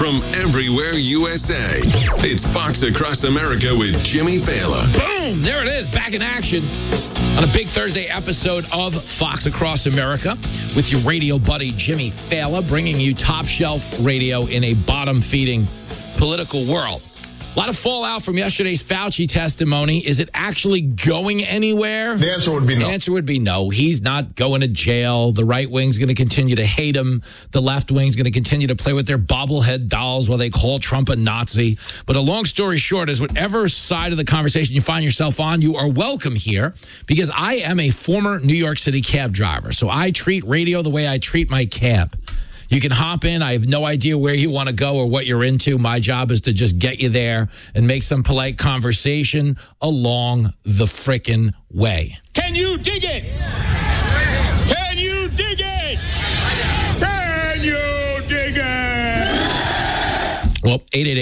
from everywhere USA. It's Fox Across America with Jimmy Fallon. Boom! There it is, back in action on a big Thursday episode of Fox Across America with your radio buddy Jimmy Fallon, bringing you top shelf radio in a bottom-feeding political world. A lot of fallout from yesterday's Fauci testimony. Is it actually going anywhere? The answer would be no. The answer would be no. He's not going to jail. The right wing's going to continue to hate him. The left wing's going to continue to play with their bobblehead dolls while they call Trump a Nazi. But a long story short is whatever side of the conversation you find yourself on, you are welcome here because I am a former New York City cab driver. So I treat radio the way I treat my cab. You can hop in. I have no idea where you want to go or what you're into. My job is to just get you there and make some polite conversation along the frickin' way. Can you dig it? Can you dig it? Can you dig it? Well,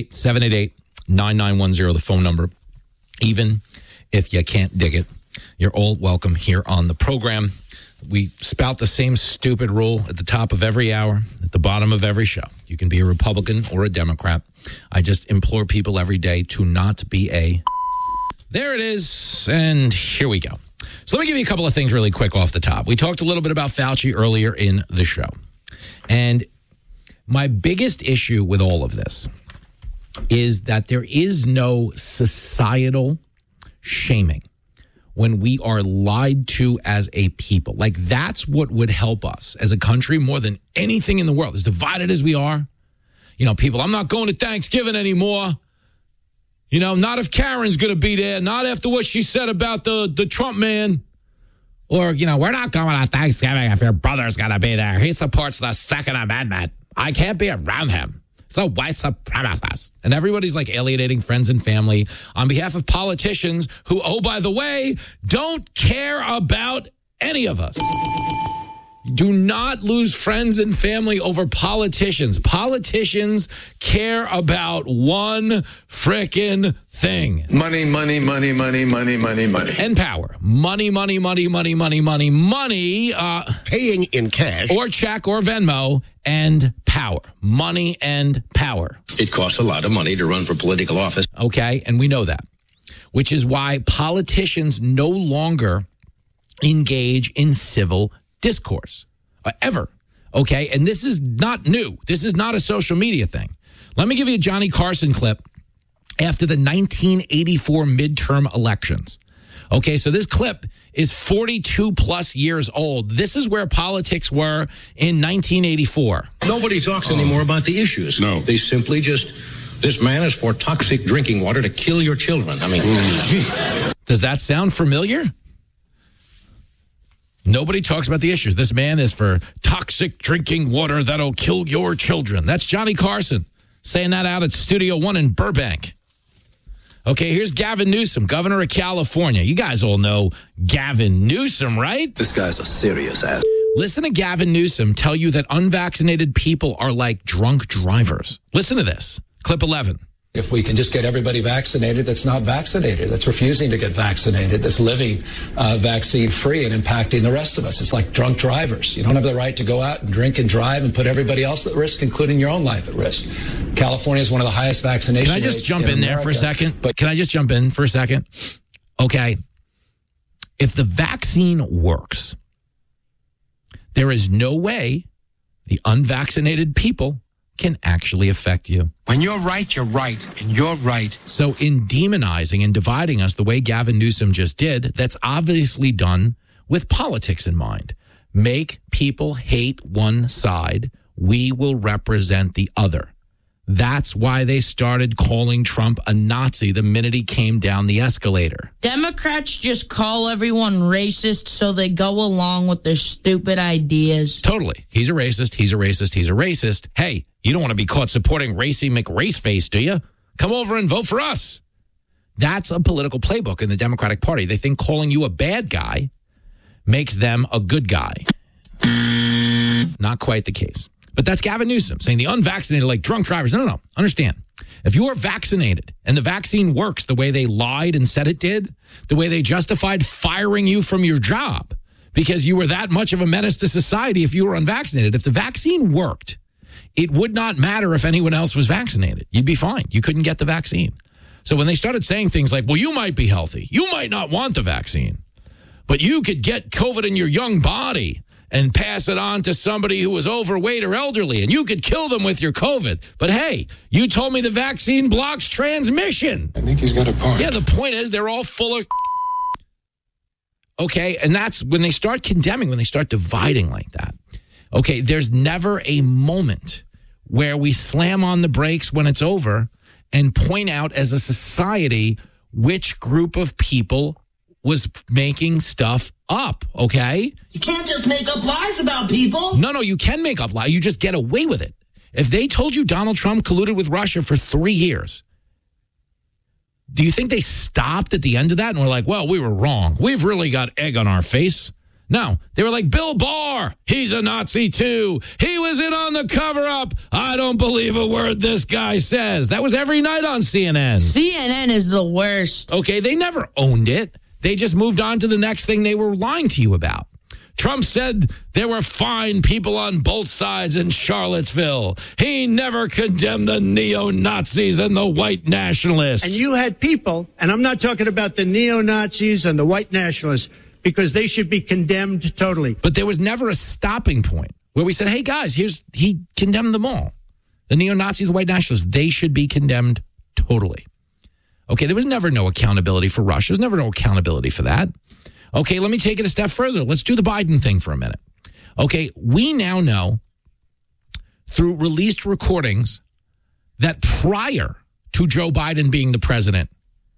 888-788-9910, the phone number. Even if you can't dig it, you're all welcome here on the program. We spout the same stupid rule at the top of every hour, at the bottom of every show. You can be a Republican or a Democrat. I just implore people every day to not be a... There it is, and here we go. So let me give you a couple of things really quick off the top. We talked a little bit about Fauci earlier in the show. And my biggest issue with all of this is that there is no societal shaming when we are lied to as a people. Like, that's what would help us as a country more than anything in the world. As divided as we are, you know, people, I'm not going to Thanksgiving anymore. You know, not if Karen's going to be there. Not after what she said about the Trump man. Or, you know, we're not going to Thanksgiving if your brother's going to be there. He supports the Second Amendment. I can't be around him. It's a white supremacist. And everybody's like alienating friends and family on behalf of politicians who, oh, by the way, don't care about any of us. Do not lose friends and family over politicians. Politicians care about one frickin' thing. Money, money, money, money, money, money, money. And power. Money, money, money, money, money, money, money. Paying in cash. Or check or Venmo and power. Money and power. It costs a lot of money to run for political office. Okay, and we know that. Which is why politicians no longer engage in civil discourse ever. Okay, and this is not new. This is not a social media thing. Let me give you a Johnny Carson clip after the 1984 midterm elections. Okay, so this clip is 42 plus years old. This is where politics were in 1984. Nobody talks anymore about the issues. No. They simply just, this man is for toxic drinking water to kill your children. I mean, Does that sound familiar? Nobody talks about the issues. This man is for toxic drinking water that'll kill your children. That's Johnny Carson saying that out at Studio One in Burbank. Okay, here's Gavin Newsom, governor of California. You guys all know Gavin Newsom, right? This guy's a serious ass. Listen to Gavin Newsom tell you that unvaccinated people are like drunk drivers. Listen to this. Clip 11. If we can just get everybody vaccinated that's not vaccinated, that's refusing to get vaccinated, that's living vaccine-free and impacting the rest of us. It's like drunk drivers. You don't have the right to go out and drink and drive and put everybody else at risk, including your own life at risk. California is one of the highest vaccination rates. Can I just jump in there for a second? But can I just jump in for a second? Okay. If the vaccine works, there is no way the unvaccinated people can actually affect you. When you're right, and you're right. So in demonizing and dividing us the way Gavin Newsom just did, that's obviously done with politics in mind. Make people hate one side. We will represent the other. That's why they started calling Trump a Nazi the minute he came down the escalator. Democrats just call everyone racist so they go along with their stupid ideas. Totally. He's a racist. He's a racist. He's a racist. Hey, you don't want to be caught supporting Racy McRaceface, do you? Come over and vote for us. That's a political playbook in the Democratic Party. They think calling you a bad guy makes them a good guy. Not quite the case. But that's Gavin Newsom saying the unvaccinated are like drunk drivers. No. Understand. If you are vaccinated and the vaccine works the way they lied and said it did, the way they justified firing you from your job because you were that much of a menace to society if you were unvaccinated, if the vaccine worked it would not matter if anyone else was vaccinated. You'd be fine. You couldn't get the vaccine. So when they started saying things like, well, you might be healthy. You might not want the vaccine, but you could get COVID in your young body and pass it on to somebody who was overweight or elderly, and you could kill them with your COVID. But hey, you told me the vaccine blocks transmission. I think he's got a point. Yeah, the point is they're all full of okay, and that's when they start condemning, when they start dividing like that. Okay, there's never a moment where we slam on the brakes when it's over and point out as a society which group of people was making stuff up, okay? You can't just make up lies about people. No, you can make up lies. You just get away with it. If they told you Donald Trump colluded with Russia for 3 years, do you think they stopped at the end of that and were like, well, we were wrong. We've really got egg on our face. No, they were like, Bill Barr, he's a Nazi too. He was in on the cover-up. I don't believe a word this guy says. That was every night on CNN. CNN is the worst. Okay, they never owned it. They just moved on to the next thing they were lying to you about. Trump said there were fine people on both sides in Charlottesville. He never condemned the neo-Nazis and the white nationalists. And you had people, and I'm not talking about the neo-Nazis and the white nationalists, because they should be condemned totally. But there was never a stopping point where we said, hey, guys, he condemned them all. The neo-Nazis, the white nationalists, they should be condemned totally. Okay, there was never no accountability for Russia. There's never no accountability for that. Okay, let me take it a step further. Let's do the Biden thing for a minute. Okay, we now know through released recordings that prior to Joe Biden being the president,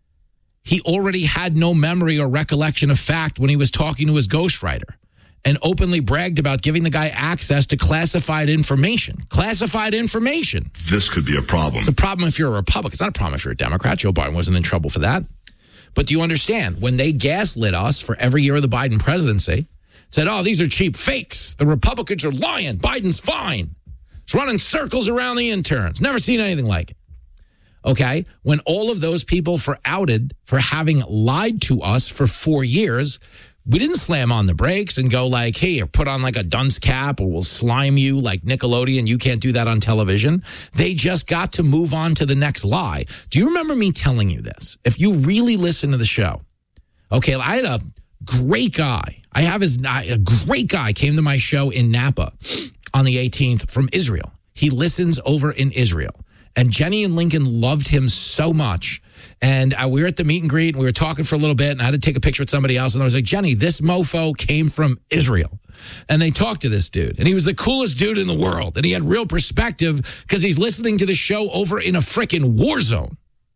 he already had no memory or recollection of fact when he was talking to his ghostwriter and openly bragged about giving the guy access to classified information. Classified information. This could be a problem. It's a problem if you're a Republican. It's not a problem if you're a Democrat. Joe Biden wasn't in trouble for that. But do you understand? When they gaslit us for every year of the Biden presidency, said, oh, these are cheap fakes. The Republicans are lying. Biden's fine. It's running circles around the interns. Never seen anything like it. Okay? When all of those people were outed for having lied to us for 4 years, we didn't slam on the brakes and go like, hey, or put on like a dunce cap or we'll slime you like Nickelodeon. You can't do that on television. They just got to move on to the next lie. Do you remember me telling you this? If you really listen to the show, okay, I had a great guy. A great guy came to my show in Napa on the 18th from Israel. He listens over in Israel. And Jenny and Lincoln loved him so much. And we were at the meet and greet, and we were talking for a little bit, and I had to take a picture with somebody else. And I was like, Jenny, this mofo came from Israel. And they talked to this dude, and he was the coolest dude in the world. And he had real perspective because he's listening to the show over in a frickin' war zone.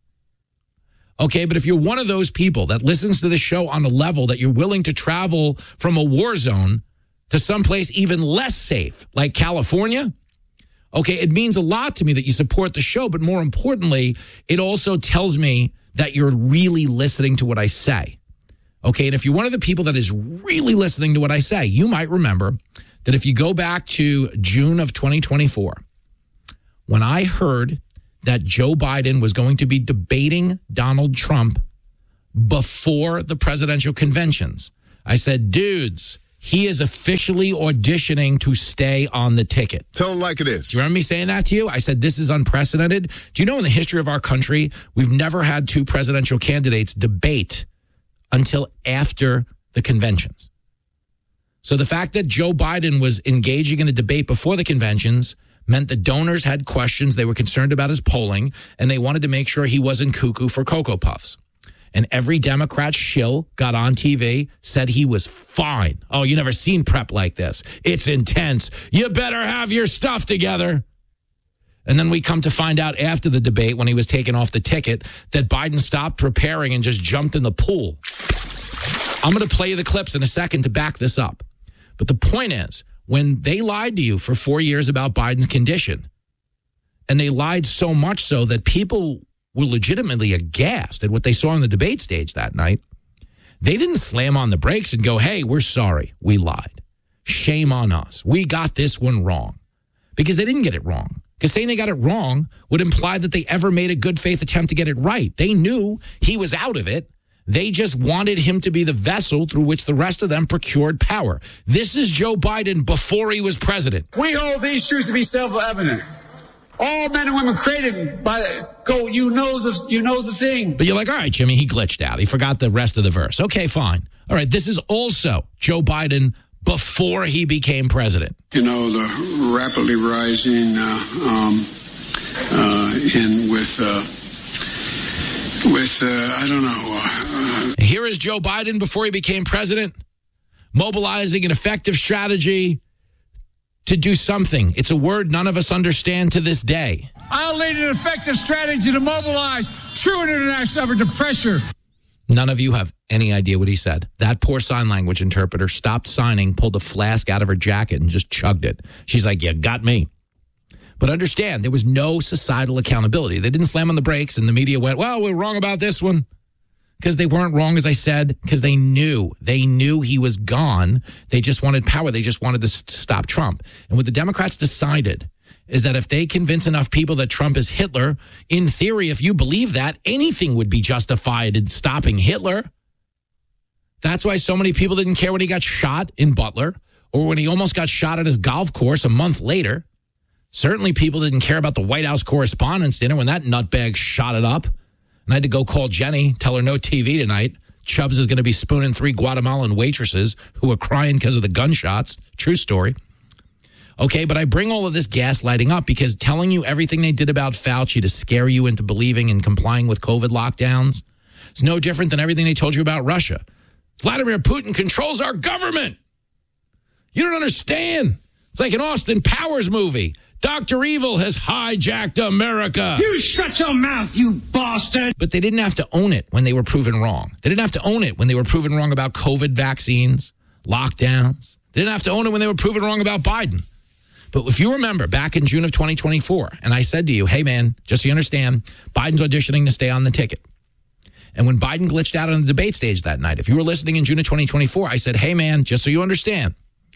Okay, but if you're one of those people that listens to the show on a level that you're willing to travel from a war zone to someplace even less safe, like California, okay, it means a lot to me that you support the show, but more importantly, it also tells me that you're really listening to what I say. Okay, and if you're one of the people that is really listening to what I say, you might remember that if you go back to June of 2024, when I heard that Joe Biden was going to be debating Donald Trump before the presidential conventions, I said, dudes, he is officially auditioning to stay on the ticket. Tell him like it is. Do you remember me saying that to you? I said, this is unprecedented. Do you know in the history of our country, we've never had two presidential candidates debate until after the conventions. So the fact that Joe Biden was engaging in a debate before the conventions meant the donors had questions. They were concerned about his polling, and they wanted to make sure he wasn't cuckoo for Cocoa Puffs. And every Democrat shill got on TV, said he was fine. Oh, you never seen prep like this. It's intense. You better have your stuff together. And then we come to find out after the debate, when he was taken off the ticket, that Biden stopped preparing and just jumped in the pool. I'm going to play you the clips in a second to back this up. But the point is, when they lied to you for 4 years about Biden's condition, and they lied so much so that people were legitimately aghast at what they saw on the debate stage that night, they didn't slam on the brakes and go, hey, we're sorry, we lied. Shame on us. We got this one wrong. Because they didn't get it wrong. Because saying they got it wrong would imply that they ever made a good faith attempt to get it right. They knew he was out of it. They just wanted him to be the vessel through which the rest of them procured power. This is Joe Biden before he was president. We hold these truths to be self-evident. All men and women created by go. You know the thing. But you're like, all right, Jimmy, he glitched out. He forgot the rest of the verse. Okay, fine. All right, this is also Joe Biden before he became president. You know, the rapidly rising I don't know. Here is Joe Biden before he became president, mobilizing an effective strategy to do something. It's a word none of us understand to this day. I'll lead an effective strategy to mobilize true international effort to pressure. None of you have any idea what he said. That poor sign language interpreter stopped signing, pulled a flask out of her jacket, and just chugged it. She's like, you got me. But understand, there was no societal accountability. They didn't slam on the brakes, and the media went, well, we're wrong about this one. Because they weren't wrong, as I said, because they knew he was gone. They just wanted power. They just wanted to stop Trump. And what the Democrats decided is that if they convince enough people that Trump is Hitler, in theory, if you believe that, anything would be justified in stopping Hitler. That's why so many people didn't care when he got shot in Butler or when he almost got shot at his golf course a month later. Certainly people didn't care about the White House Correspondents' Dinner when that nutbag shot it up. And I had to go call Jenny, tell her no TV tonight. Chubbs is going to be spooning 3 Guatemalan waitresses who are crying because of the gunshots. True story. Okay, but I bring all of this gaslighting up because telling you everything they did about Fauci to scare you into believing and complying with COVID lockdowns is no different than everything they told you about Russia. Vladimir Putin controls our government. You don't understand. It's like an Austin Powers movie. Dr. Evil has hijacked America. You shut your mouth, you bastard. But they didn't have to own it when they were proven wrong. They didn't have to own it when they were proven wrong about COVID vaccines, lockdowns. They didn't have to own it when they were proven wrong about Biden. But if you remember back in June of 2024, and I said to you, hey, man, just so you understand, Biden's auditioning to stay on the ticket. And when Biden glitched out on the debate stage that night, if you were listening in June of 2024, I said, hey, man, just so you understand,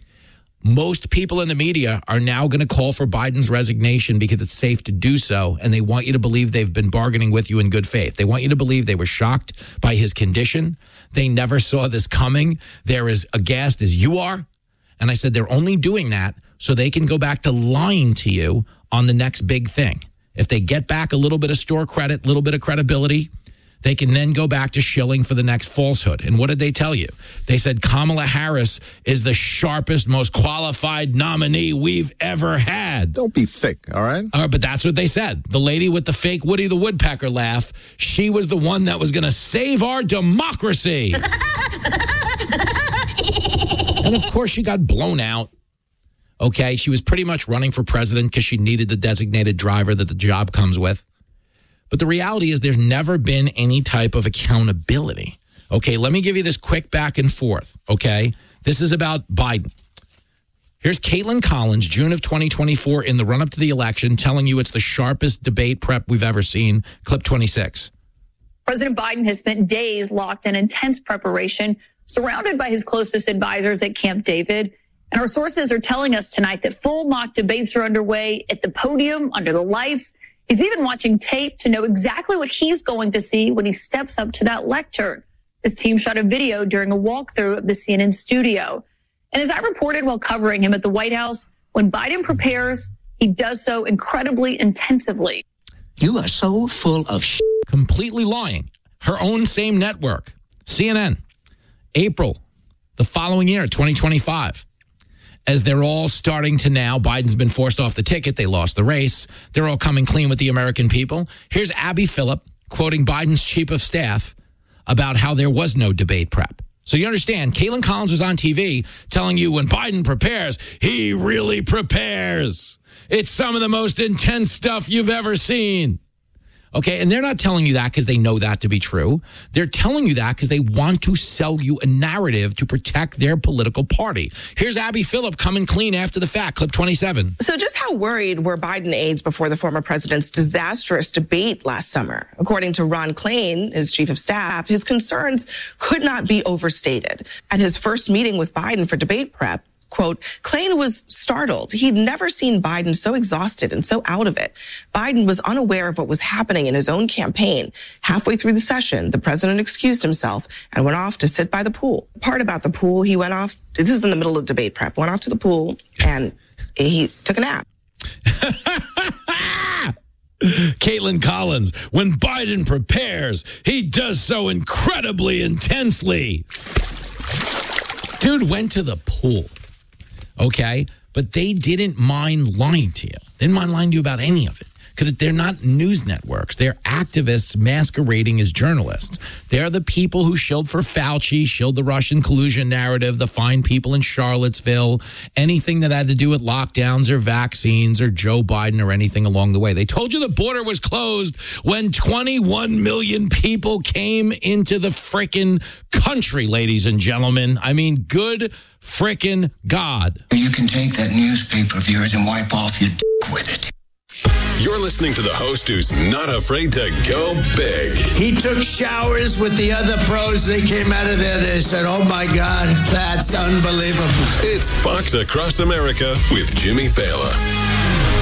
most people in the media are now going to call for Biden's resignation because it's safe to do so, and they want you to believe they've been bargaining with you in good faith. They want you to believe they were shocked by his condition. They never saw this coming. They're as aghast as you are. And I said they're only doing that so they can go back to lying to you on the next big thing. If they get back a little bit of store credit, a little bit of credibility, they can then go back to shilling for the next falsehood. And what did they tell you? They said Kamala Harris is the sharpest, most qualified nominee we've ever had. Don't be thick, all right? But that's what they said. The lady with the fake Woody the Woodpecker laugh, she was the one that was going to save our democracy. And of course, she got blown out. Okay, she was pretty much running for president because she needed the designated driver that the job comes with. But the reality is there's never been any type of accountability. Okay, let me give you this quick back and forth, okay? This is about Biden. Here's Caitlin Collins, June of 2024, in the run-up to the election, telling you it's the sharpest debate prep we've ever seen. Clip 26. President Biden has spent days locked in intense preparation, surrounded by his closest advisors at Camp David. And our sources are telling us tonight that full mock debates are underway at the podium, under the lights. He's even watching tape to know exactly what he's going to see when he steps up to that lectern. His team shot a video during a walkthrough of the CNN studio. And as I reported while covering him at the White House, when Biden prepares, he does so incredibly intensively. You are so full of shit. Completely lying. Her own same network, CNN, April, the following year, 2025. As they're all starting to now, Biden's been forced off the ticket. They lost the race. They're all coming clean with the American people. Here's Abby Phillip quoting Biden's chief of staff about how there was no debate prep. So you understand, Caitlin Collins was on TV telling you when Biden prepares, he really prepares. It's some of the most intense stuff you've ever seen. Okay, and they're not telling you that because they know that to be true. They're telling you that because they want to sell you a narrative to protect their political party. Here's Abby Phillip coming clean after the fact. Clip 27. So just how worried were Biden aides before the former president's disastrous debate last summer? According to Ron Klain, his chief of staff, his concerns could not be overstated. At his first meeting with Biden for debate prep, quote, Klain was startled. He'd never seen Biden so exhausted and so out of it. Biden was unaware of what was happening in his own campaign. Halfway through the session, the president excused himself and went off to sit by the pool. Part about the pool, he went off, this is in the middle of debate prep, went off to the pool and he took a nap. Caitlin Collins, when Biden prepares, he does so incredibly intensely. Dude went to the pool, okay? But they didn't mind lying to you. They didn't mind lying to you about any of it because they're not news networks. They're activists masquerading as journalists. They're the people who shilled for Fauci, shilled the Russian collusion narrative, the fine people in Charlottesville, anything that had to do with lockdowns or vaccines or Joe Biden or anything along the way. They told you the border was closed when 21 million people came into the frickin' country, ladies and gentlemen. I mean, good frickin' God. You can take that newspaper of yours and wipe off your dick with it. You're listening to the host who's not afraid to go big. He took showers with the other pros. They came out of there. They said, oh, my God, that's unbelievable. It's Fox Across America with Jimmy Fallon.